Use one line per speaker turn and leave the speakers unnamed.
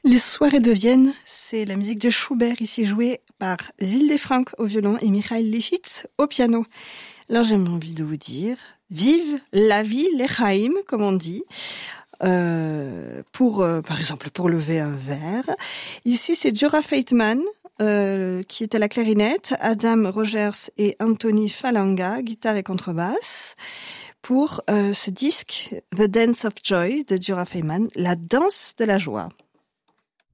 Les soirées de Vienne, c'est la musique de Schubert, ici jouée par Wilde Frank au violon et Michael Lifshitz au piano. Alors j'ai envie de vous dire, vive la vie, l'Echaim, comme on dit, par exemple pour lever un verre. Ici c'est Djora Feitman, qui est à la clarinette, Adam Rogers et Anthony Falanga, guitare et contrebasse, pour ce disque The Dance of Joy de Djora Feitman, la danse de la joie.